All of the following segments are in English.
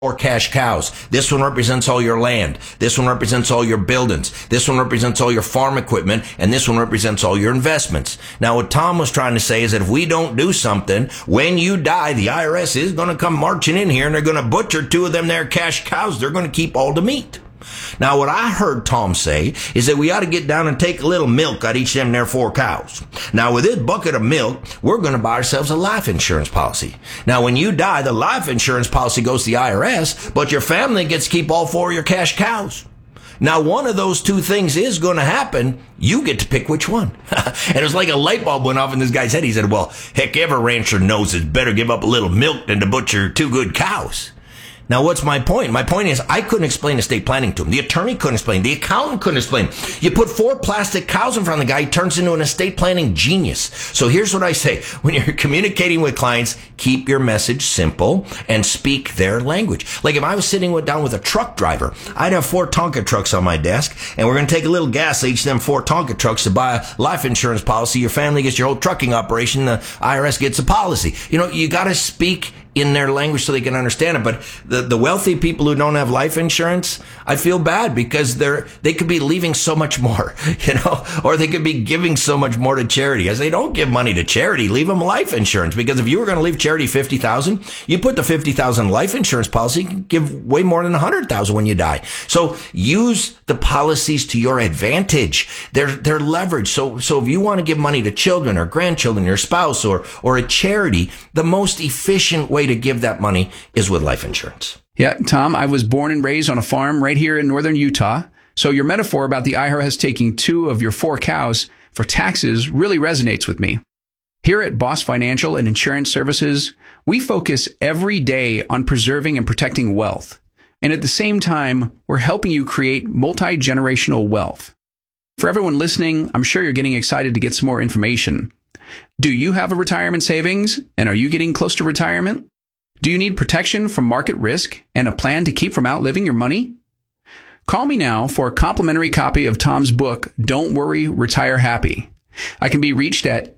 Or cash cows. This one represents all your land. This one represents all your buildings. This one represents all your farm equipment. And this one represents all your investments. Now, what Tom was trying to say is that if we don't do something, when you die, the IRS is going to come marching in here and they're going to butcher two of them there cash cows. They're going to keep all the meat. Now, what I heard Tom say is that we ought to get down and take a little milk out of each of them there 4 cows. Now, with this bucket of milk, we're going to buy ourselves a life insurance policy. Now, when you die, the life insurance policy goes to the IRS, but your family gets to keep all 4 of your cash cows. Now, one of those two things is going to happen. You get to pick which one. And it was like a light bulb went off in this guy's head. He said, well, heck, every rancher knows it's better give up a little milk than to butcher 2 good cows. Now, what's my point? My point is I couldn't explain estate planning to him. The attorney couldn't explain. The accountant couldn't explain. You put 4 plastic cows in front of the guy, he turns into an estate planning genius. So here's what I say. When you're communicating with clients, keep your message simple and speak their language. Like if I was sitting down with a truck driver, I'd have 4 Tonka trucks on my desk, and we're going to take a little gas each of them 4 Tonka trucks to buy a life insurance policy. Your family gets your whole trucking operation. The IRS gets a policy. You know, you got to speak in their language so they can understand it. But the wealthy people who don't have life insurance, I feel bad because they could be leaving so much more, you know, or they could be giving so much more to charity. I say, don't give money to charity, leave them life insurance, because if you were going to leave charity $50,000, you put the $50,000 life insurance policy, you can give way more than $100,000 when you die. So use the policies to your advantage. They're leverage. So if you want to give money to children or grandchildren, your spouse or a charity, the most efficient way to give that money is with life insurance. Yeah, Tom, I was born and raised on a farm right here in northern Utah. So your metaphor about the IRS taking 2 of your 4 cows for taxes really resonates with me. Here at Boss Financial and Insurance Services, we focus every day on preserving and protecting wealth. And at the same time, we're helping you create multi-generational wealth. For everyone listening, I'm sure you're getting excited to get some more information. Do you have a retirement savings? And are you getting close to retirement? Do you need protection from market risk and a plan to keep from outliving your money? Call me now for a complimentary copy of Tom's book, Don't Worry, Retire Happy. I can be reached at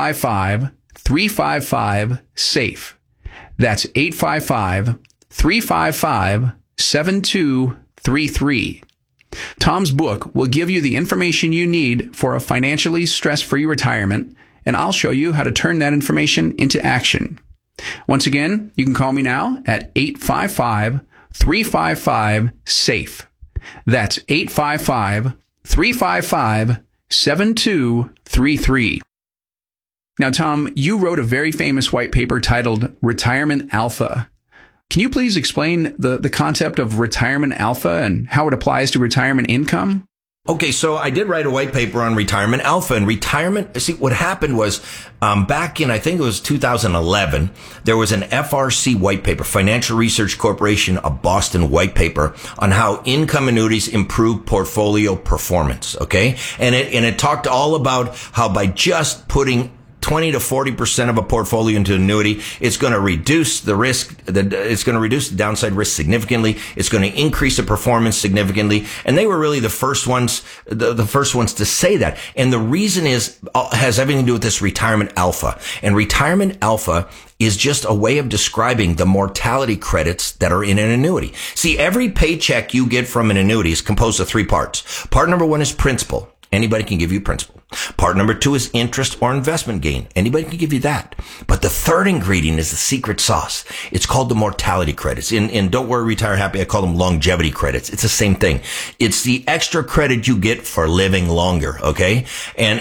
855-355-SAFE. That's 855-355-7233. Tom's book will give you the information you need for a financially stress-free retirement, and I'll show you how to turn that information into action. Once again, you can call me now at 855-355-SAFE. That's 855-355-7233. Now, Tom, you wrote a very famous white paper titled Retirement Alpha. Can you please explain the concept of retirement alpha and how it applies to retirement income? Okay, so I did write a white paper on retirement alpha and retirement. See, what happened was back in, I think it was 2011, there was an FRC white paper, Financial Research Corporation of Boston white paper on how income annuities improve portfolio performance. Okay, and it talked all about how by just putting 20 to 40% of a portfolio into annuity, it's going to reduce the risk, it's going to reduce the downside risk significantly. It's going to increase the performance significantly. And they were really the first ones to say that. And the reason has everything to do with this retirement alpha. And retirement alpha is just a way of describing the mortality credits that are in an annuity. See, every paycheck you get from an annuity is composed of 3 parts. Part number 1 is principal. Anybody can give you principal. Part number 2 is interest or investment gain. Anybody can give you that. But the third ingredient is the secret sauce. It's called the mortality credits. In Don't Worry, Retire Happy, I call them longevity credits. It's the same thing. It's the extra credit you get for living longer, okay? And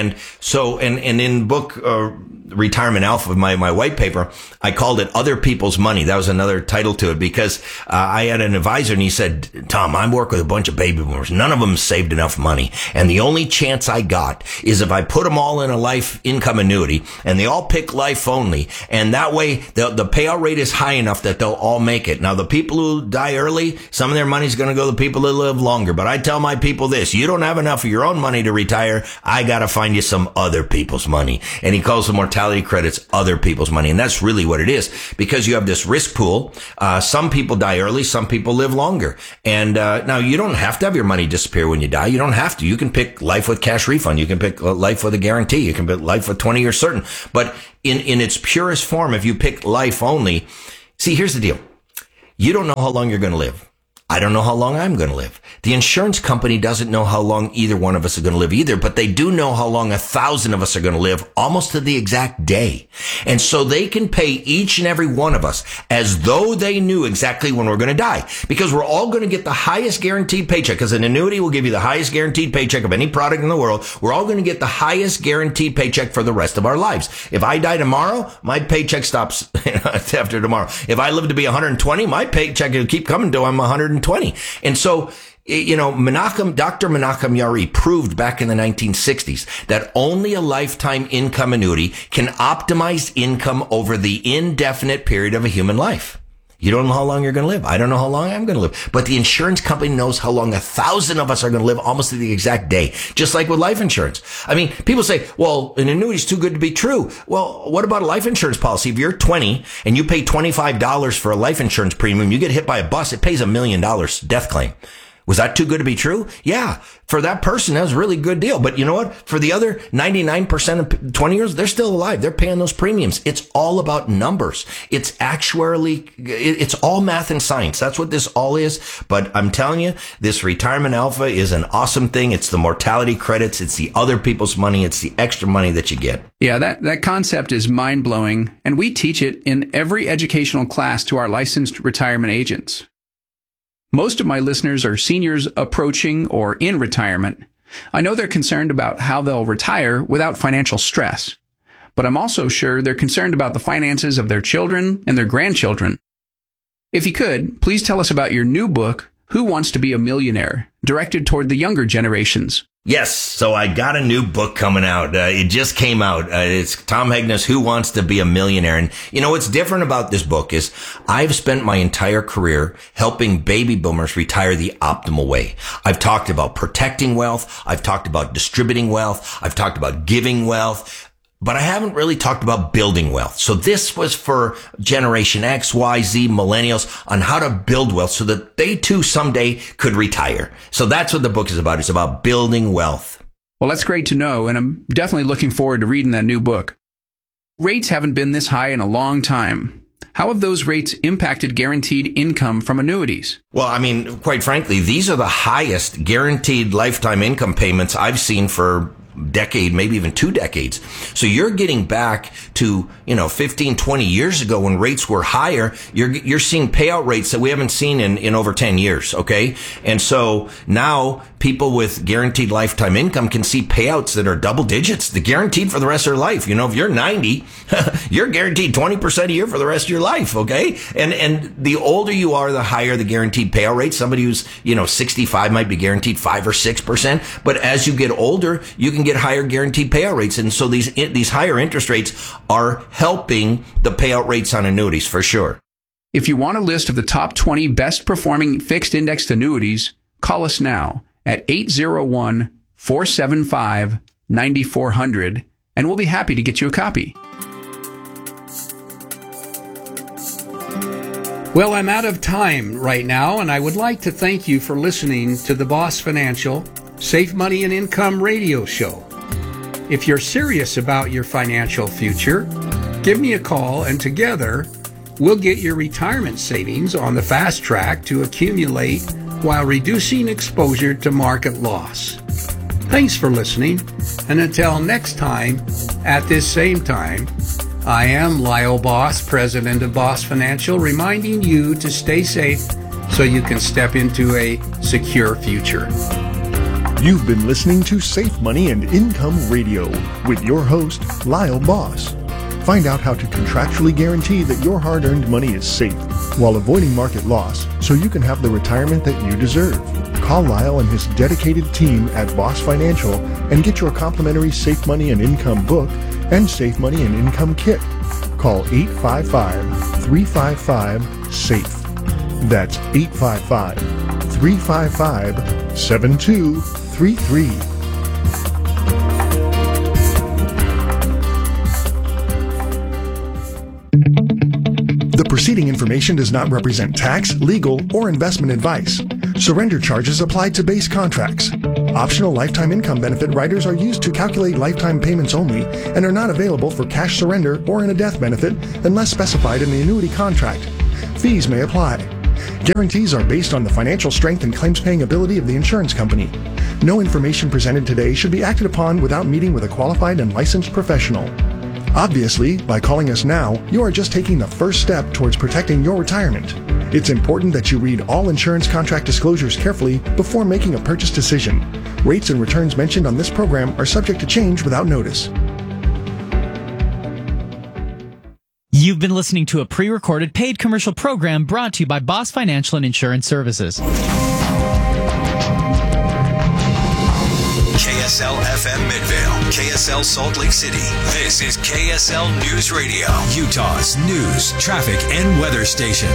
in book Retirement Alpha, my white paper, I called it Other People's Money. That was another title to it because I had an advisor and he said, Tom, I work with a bunch of baby boomers. None of them saved enough money. And the only chance I got is if I put them all in a life income annuity and they all pick life only. And that way the payout rate is high enough that they'll all make it. Now, the people who die early, some of their money's going to go to the people that live longer. But I tell my people this, you don't have enough of your own money to retire. I got to find you some other people's money. And he calls the mortality credits other people's money. And that's really what it is because you have this risk pool. Some people die early. Some people live longer. And now you don't have to have your money disappear when you die. You don't have to. You can pick life with cash refund. You can pick life with a guarantee. You can pick life with 20 years certain. But in its purest form, if you pick life only, see, here's the deal. You don't know how long you're going to live. I don't know how long I'm going to live. The insurance company doesn't know how long either one of us are going to live either, but they do know how long 1,000 of us are going to live, almost to the exact day. And so they can pay each and every one of us as though they knew exactly when we're going to die, because we're all going to get the highest guaranteed paycheck, because an annuity will give you the highest guaranteed paycheck of any product in the world. We're all going to get the highest guaranteed paycheck for the rest of our lives. If I die tomorrow, my paycheck stops after tomorrow. If I live to be 120, my paycheck will keep coming till I'm 120. And so, Dr. Menachem Yaari proved back in the 1960s that only a lifetime income annuity can optimize income over the indefinite period of a human life. You don't know how long you're going to live. I don't know how long I'm going to live. But the insurance company knows how long 1,000 of us are going to live, almost to the exact day. Just like with life insurance. I mean, people say, well, an annuity is too good to be true. Well, what about a life insurance policy? If you're 20 and you pay $25 for a life insurance premium, you get hit by a bus, it pays $1 million death claim. Was that too good to be true? Yeah. For that person, that was a really good deal. But you know what? For the other 99% of 20 years, they're still alive. They're paying those premiums. It's all about numbers. It's actuarially, it's all math and science. That's what this all is. But I'm telling you, this retirement alpha is an awesome thing. It's the mortality credits. It's the other people's money. It's the extra money that you get. Yeah, that concept is mind-blowing. And we teach it in every educational class to our licensed retirement agents. Most of my listeners are seniors approaching or in retirement. I know they're concerned about how they'll retire without financial stress, but I'm also sure they're concerned about the finances of their children and their grandchildren. If you could, please tell us about your new book, Who Wants to Be a Millionaire, directed toward the younger generations. Yes, so I got a new book coming out. It just came out. It's Tom Hegna's Who Wants to Be a Millionaire. And you know what's different about this book is I've spent my entire career helping baby boomers retire the optimal way. I've talked about protecting wealth. I've talked about distributing wealth. I've talked about giving wealth. But I haven't really talked about building wealth. So this was for Generation X, Y, Z, millennials on how to build wealth so that they too someday could retire. So that's what the book is about. It's about building wealth. Well, that's great to know, and I'm definitely looking forward to reading that new book. Rates haven't been this high in a long time. How have those rates impacted guaranteed income from annuities? Well, I mean, quite frankly, these are the highest guaranteed lifetime income payments I've seen for decade, maybe even 2 decades. So you're getting back to, 15, 20 years ago when rates were higher. You're seeing payout rates that we haven't seen in over 10 years. Okay. And so now people with guaranteed lifetime income can see payouts that are double digits. They're guaranteed for the rest of their life. If you're 90, you're guaranteed 20% a year for the rest of your life. Okay. And the older you are, the higher the guaranteed payout rate. Somebody who's, 65 might be guaranteed 5 or 6%. But as you get older, you can get higher guaranteed payout rates. And so these higher interest rates are helping the payout rates on annuities for sure. If you want a list of the top 20 best performing fixed indexed annuities, call us now at 801-475-9400 and we'll be happy to get you a copy. Well, I'm out of time right now, and I would like to thank you for listening to the Boss Financial Safe Money and Income radio show. If you're serious about your financial future, give me a call and together we'll get your retirement savings on the fast track to accumulate while reducing exposure to market loss. Thanks for listening, and until next time, at this same time, I am Lyle Boss, President of Boss Financial, reminding you to stay safe so you can step into a secure future. You've been listening to Safe Money and Income Radio with your host, Lyle Boss. Find out how to contractually guarantee that your hard-earned money is safe while avoiding market loss so you can have the retirement that you deserve. Call Lyle and his dedicated team at Boss Financial and get your complimentary Safe Money and Income book and Safe Money and Income kit. Call 855-355-SAFE. That's 855-355-7233. The preceding information does not represent tax, legal, or investment advice. Surrender charges applied to base contracts. Optional lifetime income benefit riders are used to calculate lifetime payments only and are not available for cash surrender or in a death benefit unless specified in the annuity contract. Fees may apply. Guarantees are based on the financial strength and claims-paying ability of the insurance company. No information presented today should be acted upon without meeting with a qualified and licensed professional. Obviously, by calling us now, you are just taking the first step towards protecting your retirement. It's important that you read all insurance contract disclosures carefully before making a purchase decision. Rates and returns mentioned on this program are subject to change without notice. You've been listening to a pre-recorded paid commercial program brought to you by Boss Financial and Insurance Services. KSL FM Midvale, KSL Salt Lake City. This is KSL News Radio, Utah's news, traffic, and weather station.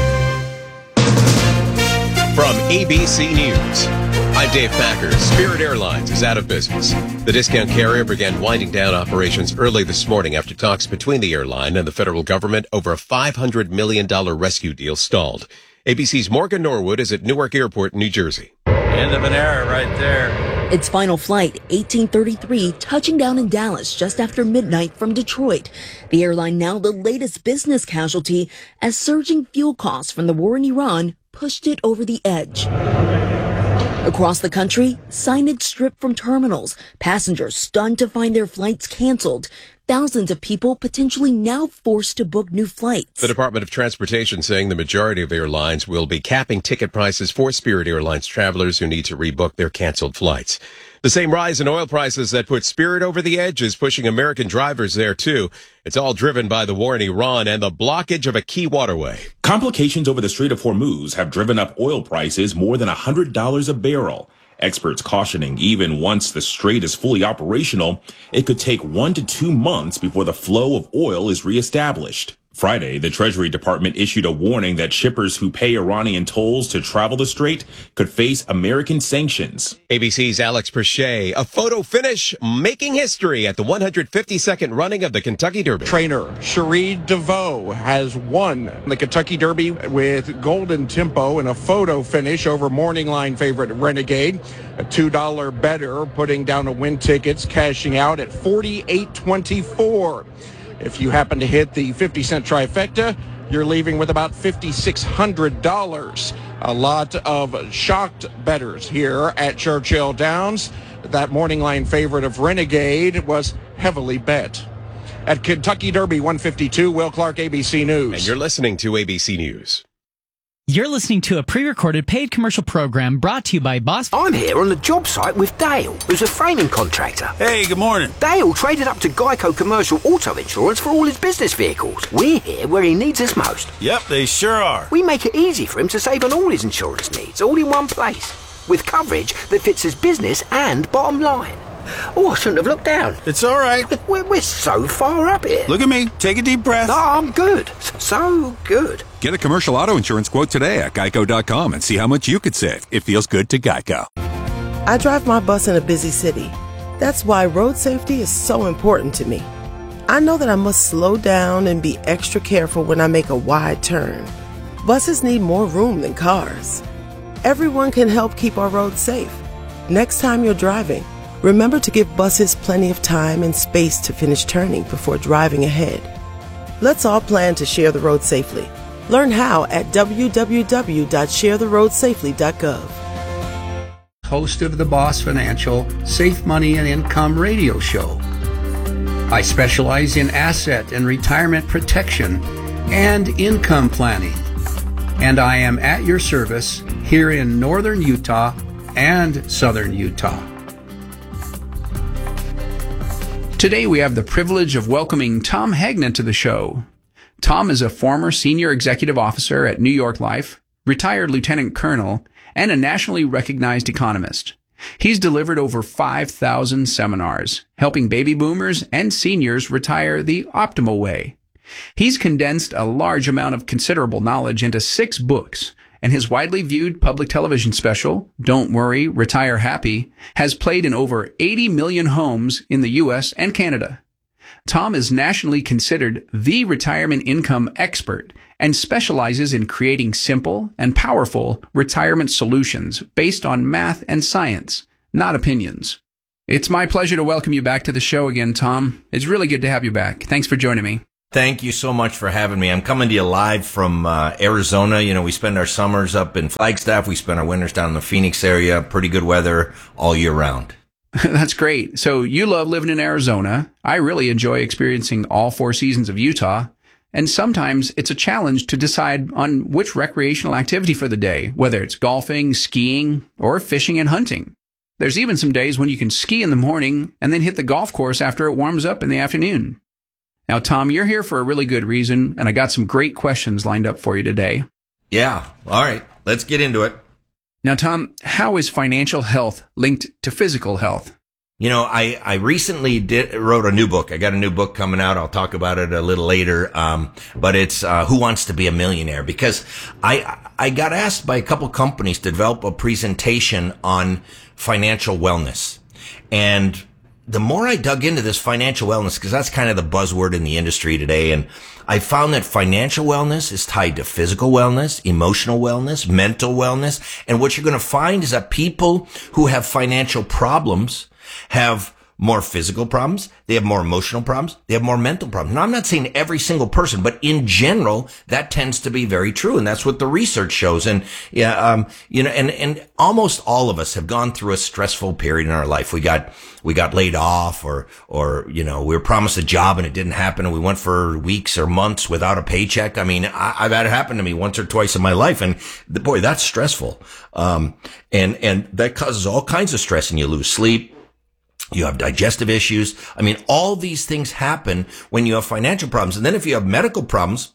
From ABC News, I'm Dave Packer. Spirit Airlines is out of business. The discount carrier began winding down operations early this morning after talks between the airline and the federal government over a $500 million rescue deal stalled. ABC's Morgan Norwood is at Newark Airport, New Jersey. End of an era right there. Its final flight, 1833, touching down in Dallas just after midnight from Detroit. The airline now the latest business casualty as surging fuel costs from the war in Iran pushed it over the edge. Across the country, signage stripped from terminals, passengers stunned to find their flights canceled. Thousands of people potentially now forced to book new flights. The Department of Transportation saying the majority of airlines will be capping ticket prices for Spirit Airlines travelers who need to rebook their canceled flights. The same rise in oil prices that put Spirit over the edge is pushing American drivers there, too. It's all driven by the war in Iran and the blockage of a key waterway. Complications over the Strait of Hormuz have driven up oil prices more than $100 a barrel. Experts cautioning even once the strait is fully operational, it could take 1 to 2 months before the flow of oil is reestablished. Friday, the Treasury Department issued a warning that shippers who pay Iranian tolls to travel the strait could face American sanctions. ABC's Alex Perche, a photo finish making history at the 152nd running of the Kentucky Derby. Trainer Cherie DeVoe has won the Kentucky Derby with Golden Tempo in a photo finish over morning line favorite Renegade. A $2 better, putting down a win tickets, cashing out at $48.24. If you happen to hit the 50-cent trifecta, you're leaving with about $5,600. A lot of shocked bettors here at Churchill Downs. That morning line favorite of Renegade was heavily bet. At Kentucky Derby 152, Will Clark, ABC News. And you're listening to ABC News. You're listening to a pre-recorded paid commercial program brought to you by Boss. I'm here on the job site with Dale, who's a framing contractor. Hey, good morning. Dale traded up to Geico Commercial Auto Insurance for all his business vehicles. We're here where he needs us most. Yep, they sure are. We make it easy for him to save on all his insurance needs, all in one place, with coverage that fits his business and bottom line. Oh, I shouldn't have looked down. It's all right. We're so far up here. Look at me. Take a deep breath. No, I'm good. So good. Get a commercial auto insurance quote today at geico.com and see how much you could save. It feels good to Geico. I drive my bus in a busy city. That's why road safety is so important to me. I know that I must slow down and be extra careful when I make a wide turn. Buses need more room than cars. Everyone can help keep our roads safe. Next time you're driving, remember to give buses plenty of time and space to finish turning before driving ahead. Let's all plan to share the road safely. Learn how at www.sharetheroadsafely.gov. Host of the Boss Financial Safe Money and Income radio show. I specialize in asset and retirement protection and income planning. And I am at your service here in northern Utah and southern Utah. Today we have the privilege of welcoming Tom Hagnon to the show. Tom is a former senior executive officer at New York Life, retired lieutenant colonel, and a nationally recognized economist. He's delivered over 5,000 seminars, helping baby boomers and seniors retire the optimal way. He's condensed a large amount of considerable knowledge into 6 books, and his widely viewed public television special, Don't Worry, Retire Happy, has played in over 80 million homes in the U.S. and Canada. Tom is nationally considered the retirement income expert and specializes in creating simple and powerful retirement solutions based on math and science, not opinions. It's my pleasure to welcome you back to the show again, Tom. It's really good to have you back. Thanks for joining me. Thank you so much for having me. I'm coming to you live from Arizona. You know, we spend our summers up in Flagstaff. We spend our winters down in the Phoenix area. Pretty good weather all year round. That's great. So you love living in Arizona. I really enjoy experiencing all 4 seasons of Utah. And sometimes it's a challenge to decide on which recreational activity for the day, whether it's golfing, skiing, or fishing and hunting. There's even some days when you can ski in the morning and then hit the golf course after it warms up in the afternoon. Now, Tom, you're here for a really good reason, and I got some great questions lined up for you today. Yeah. All right. Let's get into it. Now, Tom, how is financial health linked to physical health? You know, I recently wrote a new book. I got a new book coming out. I'll talk about it a little later. But it's Who Wants to Be a Millionaire? Because I got asked by a couple companies to develop a presentation on financial wellness. And the more I dug into this financial wellness, because that's kind of the buzzword in the industry today, and I found that financial wellness is tied to physical wellness, emotional wellness, mental wellness. And what you're going to find is that people who have financial problems have more physical problems, they have more emotional problems, they have more mental problems. Now, I'm not saying every single person, but in general, that tends to be very true. And that's what the research shows. And, and almost all of us have gone through a stressful period in our life. We got laid off or, we were promised a job and it didn't happen. And we went for weeks or months without a paycheck. I mean, I've had it happen to me once or twice in my life. And boy, that's stressful. And that causes all kinds of stress, and you lose sleep. You have digestive issues. I mean, all these things happen when you have financial problems. And then if you have medical problems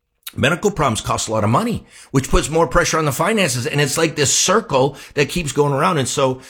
cost a lot of money, which puts more pressure on the finances. And it's like this circle that keeps going around. And so,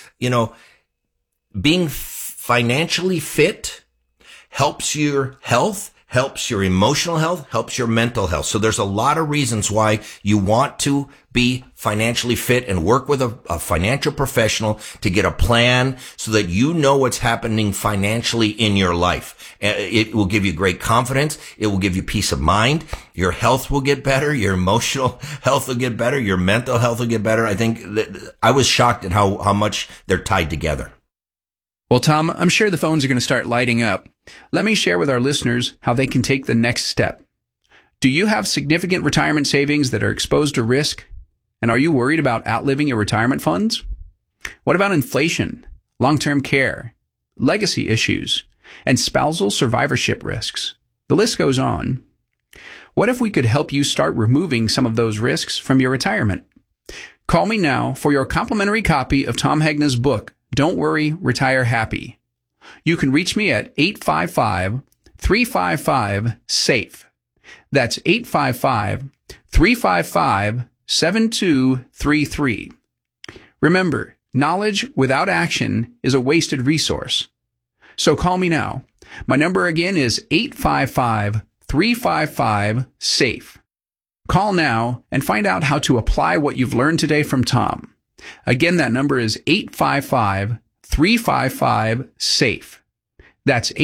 being financially fit helps your health, helps your emotional health, helps your mental health. So there's a lot of reasons why you want to be financially fit and work with a financial professional to get a plan so that you know what's happening financially in your life. It will give you great confidence. It will give you peace of mind. Your health will get better. Your emotional health will get better. Your mental health will get better. I think that I was shocked at how much they're tied together. Well, Tom, I'm sure the phones are going to start lighting up. Let me share with our listeners how they can take the next step. Do you have significant retirement savings that are exposed to risk? And are you worried about outliving your retirement funds? What about inflation, long-term care, legacy issues, and spousal survivorship risks? The list goes on. What if we could help you start removing some of those risks from your retirement? Call me now for your complimentary copy of Tom Hegna's book, Don't Worry, Retire Happy. You can reach me at 855-355-SAFE. That's 855-355-7233. Remember, knowledge without action is a wasted resource. So call me now. My number again is 855-355-SAFE. Call now and find out how to apply what you've learned today from Tom. Again, that number is 855-355-SAFE. That's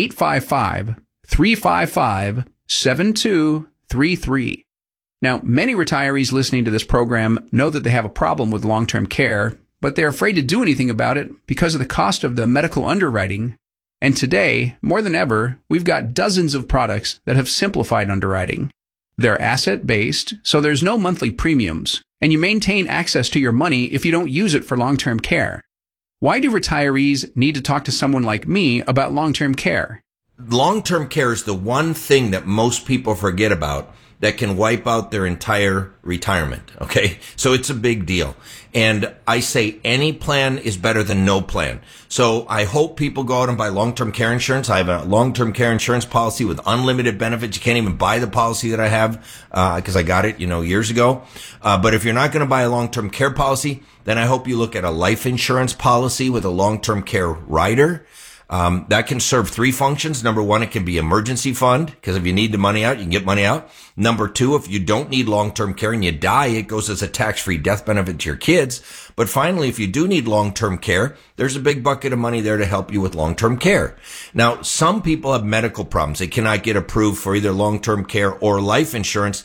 855-355-7233. Now, many retirees listening to this program know that they have a problem with long-term care, but they're afraid to do anything about it because of the cost of the medical underwriting. And today, more than ever, we've got dozens of products that have simplified underwriting. They're asset-based, so there's no monthly premiums, and you maintain access to your money if you don't use it for long-term care. Why do retirees need to talk to someone like me about long-term care? Long-term care is the one thing that most people forget about that can wipe out their entire retirement, okay? So it's a big deal. And I say any plan is better than no plan. So I hope people go out and buy long-term care insurance. I have a long-term care insurance policy with unlimited benefits. You can't even buy the policy that I have, because I got it, years ago. But if you're not going to buy a long-term care policy, then I hope you look at a life insurance policy with a long-term care rider. That can serve 3 functions. Number 1, it can be emergency fund, because if you need the money out, you can get money out. Number 2, if you don't need long-term care and you die, it goes as a tax-free death benefit to your kids. But finally, if you do need long-term care, there's a big bucket of money there to help you with long-term care. Now, some people have medical problems. They cannot get approved for either long-term care or life insurance.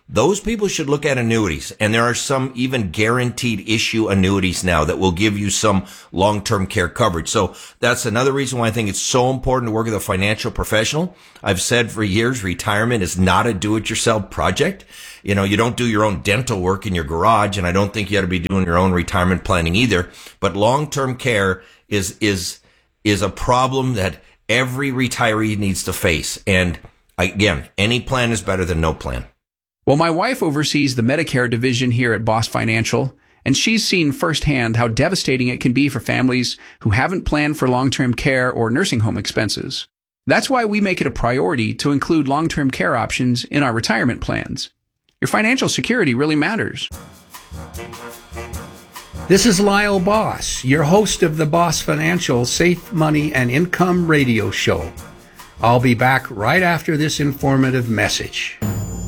those people should look at annuities. And there are some even guaranteed issue annuities now that will give you some long-term care coverage. So that's another reason why I think it's so important to work with a financial professional. I've said for years, retirement is not a do-it-yourself project. You know, you don't do your own dental work in your garage, and I don't think you ought to be doing your own retirement planning either. But long-term care is a problem that every retiree needs to face. And again, any plan is better than no plan. Well, my wife oversees the Medicare division here at Boss Financial, and she's seen firsthand how devastating it can be for families who haven't planned for long-term care or nursing home expenses. That's why we make it a priority to include long-term care options in our retirement plans. Your financial security really matters. This is Lyle Boss, your host of the Boss Financial Safe Money and Income Radio Show. I'll be back right after this informative message.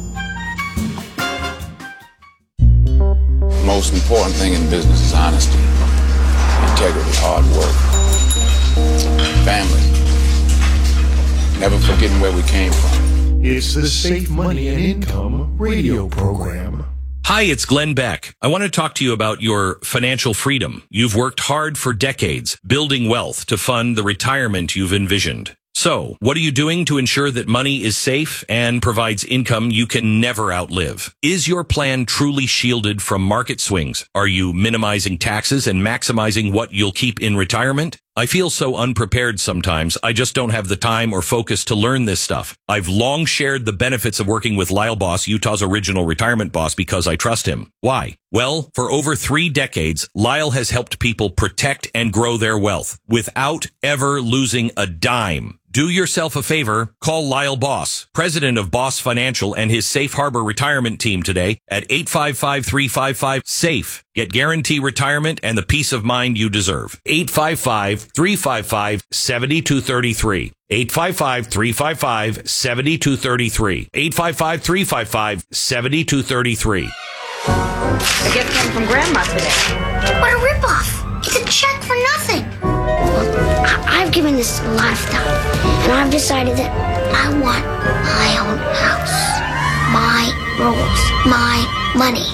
The most important thing in business is honesty, integrity, hard work, family, never forgetting where we came from. It's the Safe Money and Income radio program. Hi, it's Glenn Beck. I want to talk to you about your financial freedom. You've worked hard for decades, building wealth to fund the retirement you've envisioned. So, what are you doing to ensure that money is safe and provides income you can never outlive? Is your plan truly shielded from market swings? Are you minimizing taxes and maximizing what you'll keep in retirement? I feel so unprepared sometimes. I just don't have the time or focus to learn this stuff. I've long shared the benefits of working with Lyle Boss, Utah's original retirement boss, because I trust him. Why? Well, for over 3 decades, Lyle has helped people protect and grow their wealth without ever losing a dime. Do yourself a favor, call Lyle Boss, president of Boss Financial, and his Safe Harbor retirement team today at 855-355-SAFE. Get guarantee retirement and the peace of mind you deserve. 855-355-7233. 855-355-7233. 855-355-7233. A gift came from Grandma today. What a ripoff! It's a check for nothing. Look, I've given this a lot of thought, and I've decided that I want my own house, my rules, my money.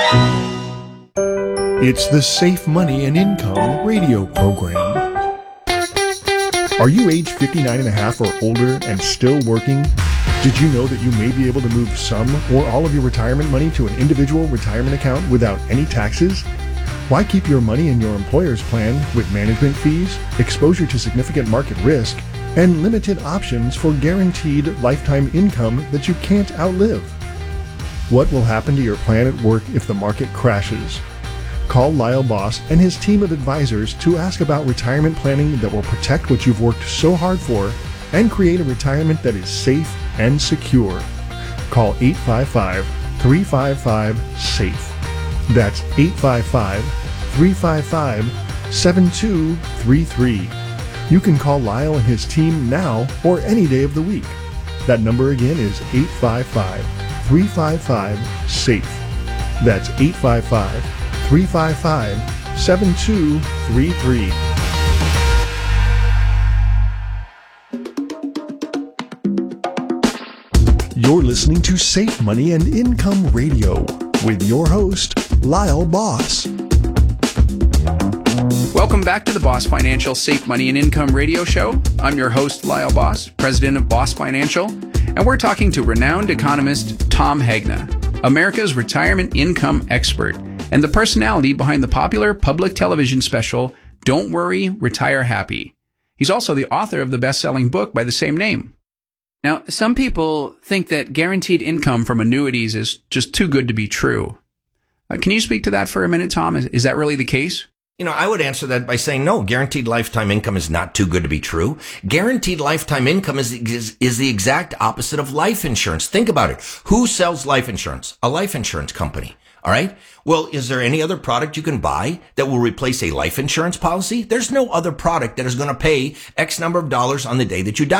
It's the Safe Money and Income radio program. Are you age 59 and a half or older and still working? Did you know that you may be able to move some or all of your retirement money to an individual retirement account without any taxes? Why keep your money in your employer's plan with management fees, exposure to significant market risk, and limited options for guaranteed lifetime income that you can't outlive? What will happen to your plan at work if the market crashes? Call Lyle Boss and his team of advisors to ask about retirement planning that will protect what you've worked so hard for and create a retirement that is safe and secure. Call 855-355-SAFE. That's 855-355-7233. You can call Lyle and his team now or any day of the week. That number again is 855-355-SAFE. That's 855-355-7233. You're listening to Safe Money and Income Radio with your host, Lyle Boss. Welcome back to the Boss Financial Safe Money and Income Radio Show. I'm your host, Lyle Boss, president of Boss Financial, and we're talking to renowned economist Tom Hegna, America's retirement income expert, and the personality behind the popular public television special, Don't Worry, Retire Happy. He's also the author of the best-selling book by the same name. Now, some people think that guaranteed income from annuities is just too good to be true. Can you speak to that for a minute, Tom? Is that really the case? You know, I would answer that by saying no, guaranteed lifetime income is not too good to be true. Guaranteed lifetime income is the exact opposite of life insurance. Think about it. Who sells life insurance? A life insurance company. All right. Well, is there any other product you can buy that will replace a life insurance policy? There's no other product that is going to pay X number of dollars on the day that you die.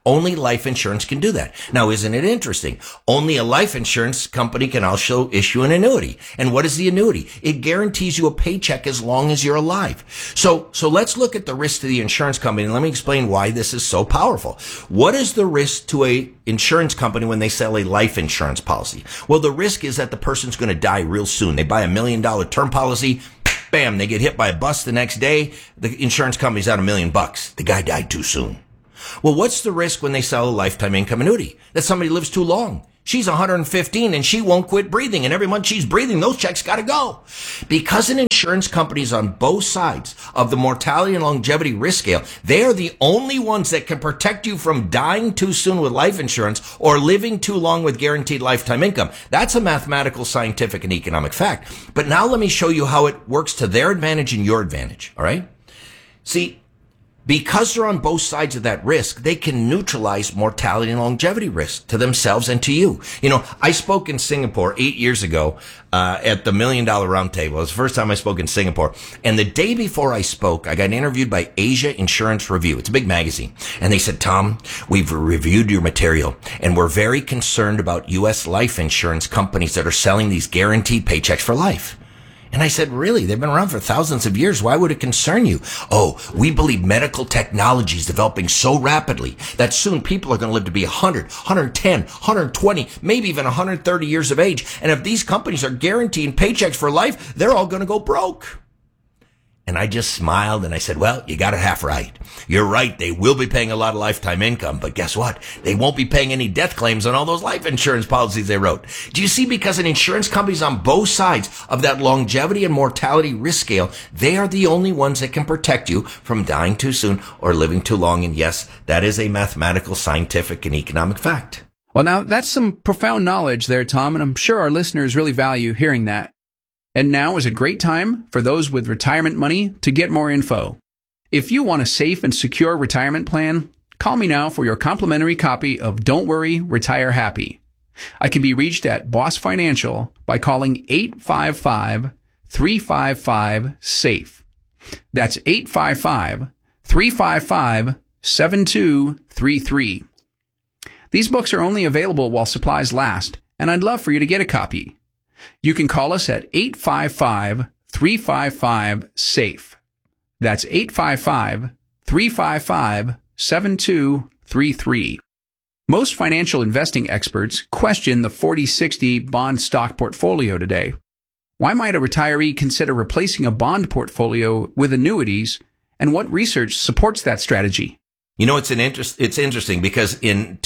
Only life insurance can do that. Now, isn't it interesting? Only a life insurance company can also issue an annuity. And what is the annuity? It guarantees you a paycheck as long as you're alive. So let's look at the risk to the insurance company, and let me explain why this is so powerful. What is the risk to a insurance company when they sell a life insurance policy? Well, the risk is that the person's going to die real soon. They buy $1 million term policy. Bam, they get hit by a bus the next day. The insurance company's out $1 million. The guy died too soon. Well, what's the risk when they sell a lifetime income annuity? That somebody lives too long. She's 115 and she won't quit breathing. And every month she's breathing, those checks got to go. Because an insurance company is on both sides of the mortality and longevity risk scale, they are the only ones that can protect you from dying too soon with life insurance or living too long with guaranteed lifetime income. That's a mathematical, scientific, and economic fact. But now let me show you how it works to their advantage and your advantage. All right? See, because they're on both sides of that risk, they can neutralize mortality and longevity risk to themselves and to you. You know, I spoke in Singapore 8 years ago at the $1 Million Roundtable. It was the first time I spoke in Singapore. And the day before I spoke, I got interviewed by Asia Insurance Review. It's a big magazine. And they said, Tom, we've reviewed your material, and we're very concerned about U.S. life insurance companies that are selling these guaranteed paychecks for life. And I said, really? They've been around for thousands of years. Why would it concern you? Oh, we believe medical technology is developing so rapidly that soon people are going to live to be 100, 110, 120, maybe even 130 years of age. And if these companies are guaranteeing paychecks for life, they're all going to go broke. And I just smiled and I said, well, you got it half right. You're right. They will be paying a lot of lifetime income, but guess what? They won't be paying any death claims on all those life insurance policies they wrote. Do you see? Because an insurance company's on both sides of that longevity and mortality risk scale, they are the only ones that can protect you from dying too soon or living too long. And yes, that is a mathematical, scientific, and economic fact. Well, now that's some profound knowledge there, Tom, and I'm sure our listeners really value hearing that. And now is a great time for those with retirement money to get more info. If you want a safe and secure retirement plan, call me now for your complimentary copy of Don't Worry, Retire Happy. I can be reached at Boss Financial by calling 855-355-SAFE. That's 855-355-7233. These books are only available while supplies last, and I'd love for you to get a copy. You can call us at 855-355-SAFE. That's 855-355-7233. Most financial investing experts question the 40-60 bond stock portfolio today. Why might a retiree consider replacing a bond portfolio with annuities, and what research supports that strategy? You know, it's interesting because in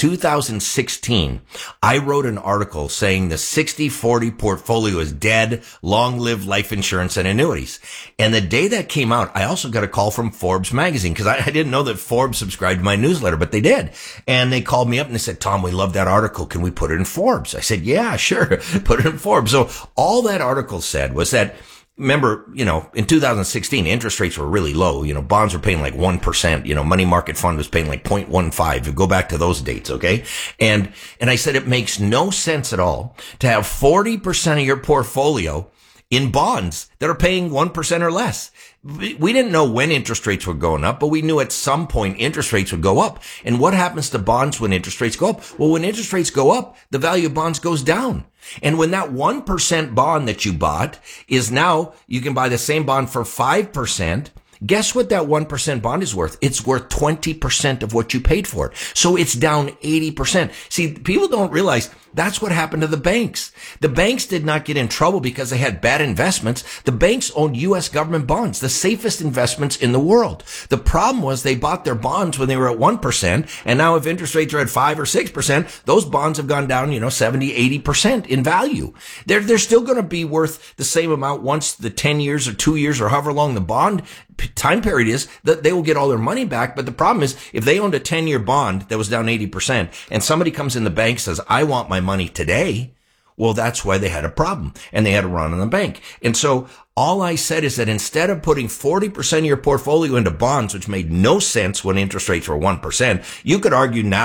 2016, I wrote an article saying the 60-40 portfolio is dead, long-lived life insurance and annuities. And the day that came out, I also got a call from Forbes magazine because I didn't know that Forbes subscribed to my newsletter, but they did. And they called me up and they said, Tom, we love that article. Can we put it in Forbes? I said, yeah, sure. Put it in Forbes. So all that article said was that, remember, you know, in 2016, interest rates were really low. You know, bonds were paying like 1%. You know, money market fund was paying like 0.15. You go back to those dates, okay? And I said it makes no sense at all to have 40% of your portfolio in bonds that are paying 1% or less. We didn't know when interest rates were going up, but we knew at some point interest rates would go up. And what happens to bonds when interest rates go up? Well, when interest rates go up, the value of bonds goes down. And when that 1% bond that you bought is now, you can buy the same bond for 5%. Guess what that 1% bond is worth? It's worth 20% of what you paid for it. So it's down 80%. See, people don't realize that's what happened to the banks. The banks did not get in trouble because they had bad investments. The banks owned U.S. government bonds, the safest investments in the world. The problem was they bought their bonds when they were at 1%, and now if interest rates are at 5 or 6%, those bonds have gone down, 70, 80% in value. They're still going to be worth the same amount once the 10 years or 2 years or however long the bond time period is, that they will get all their money back. But the problem is, if they owned a 10-year bond that was down 80% and somebody comes in the bank and says, I want my money today, well, that's why they had a problem and they had to run on the bank. And so all I said is that instead of putting 40% of your portfolio into bonds, which made no sense when interest rates were 1%, you could argue now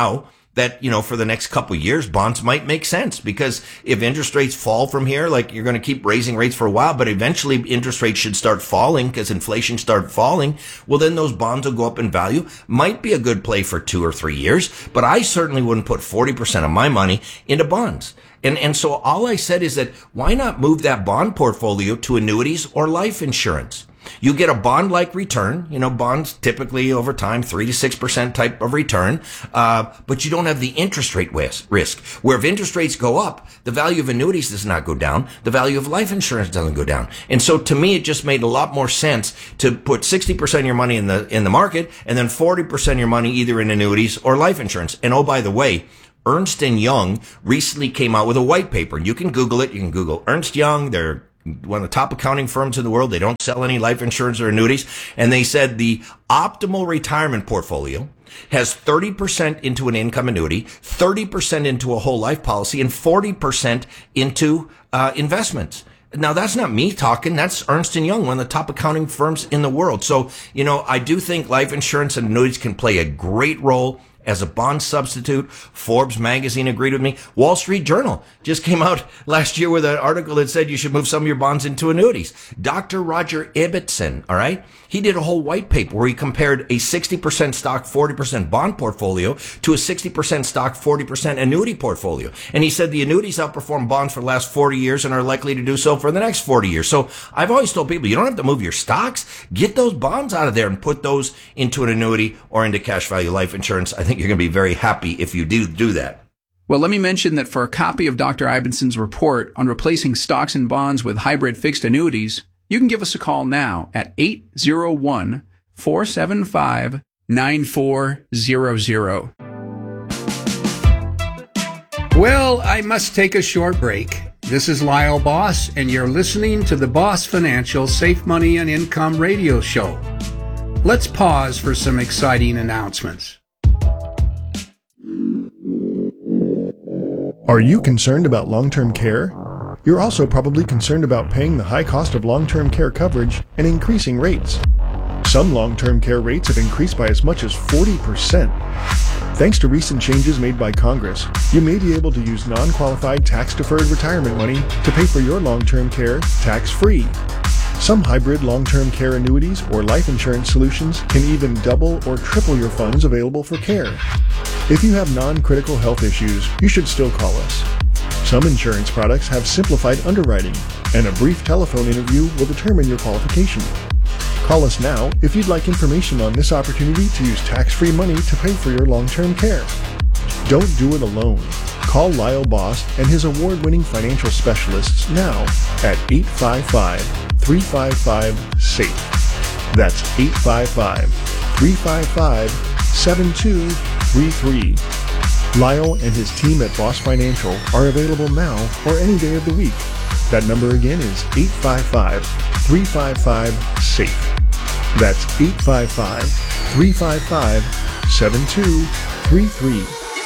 that, for the next couple of years, bonds might make sense, because if interest rates fall from here, like you're going to keep raising rates for a while, but eventually interest rates should start falling because inflation start falling. Well, then those bonds will go up in value. Might be a good play for 2 or 3 years, but I certainly wouldn't put 40% of my money into bonds. And so all I said is that why not move that bond portfolio to annuities or life insurance? You get a bond-like return, bonds typically over time, 3 to 6% type of return, but you don't have the interest rate risk. Where if interest rates go up, the value of annuities does not go down, the value of life insurance doesn't go down. And so to me, it just made a lot more sense to put 60% of your money in the market, and then 40% of your money either in annuities or life insurance. And oh, by the way, Ernst & Young recently came out with a white paper. You can Google it. You can Google Ernst & Young. They're one of the top accounting firms in the world. They don't sell any life insurance or annuities. And they said the optimal retirement portfolio has 30% into an income annuity, 30% into a whole life policy, and 40% into investments. Now, that's not me talking. That's Ernst & Young, one of the top accounting firms in the world. So, I do think life insurance and annuities can play a great role as a bond substitute. Forbes magazine agreed with me. Wall Street Journal just came out last year with an article that said you should move some of your bonds into annuities. Dr. Roger Ibbotson, all right? He did a whole white paper where he compared a 60% stock, 40% bond portfolio to a 60% stock, 40% annuity portfolio. And he said the annuities outperformed bonds for the last 40 years and are likely to do so for the next 40 years. So I've always told people, you don't have to move your stocks. Get those bonds out of there and put those into an annuity or into cash value life insurance. I think you're going to be very happy if you do that. Well, let me mention that for a copy of Dr. Ibenson's report on replacing stocks and bonds with hybrid fixed annuities, you can give us a call now at 801-475-9400. Well, I must take a short break. This is Lyle Boss, and you're listening to the Boss Financial Safe Money and Income radio show. Let's pause for some exciting announcements. Are you concerned about long-term care? You're also probably concerned about paying the high cost of long-term care coverage and increasing rates. Some long-term care rates have increased by as much as 40%. Thanks to recent changes made by Congress, you may be able to use non-qualified tax-deferred retirement money to pay for your long-term care tax-free. Some hybrid long-term care annuities or life insurance solutions can even double or triple your funds available for care. If you have non-critical health issues, you should still call us. Some insurance products have simplified underwriting, and a brief telephone interview will determine your qualification. Call us now if you'd like information on this opportunity to use tax-free money to pay for your long-term care. Don't do it alone. Call Lyle Boss and his award-winning financial specialists now at 855-355-SAFE. That's 855-355-7233. Lyle and his team at Boss Financial are available now or any day of the week. That number again is 855-355-SAFE. That's 855-355-7233.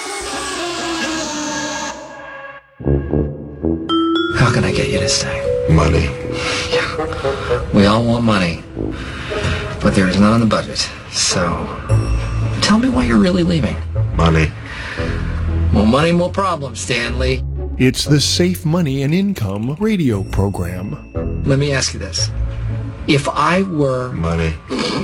How can I get you to stay? Money. Yeah. We all want money, but there is none in the budget. So, tell me why you're really leaving. Money. More money, more problems, Stanley. It's the Safe Money and Income radio program. Let me ask you this. If I were... Money.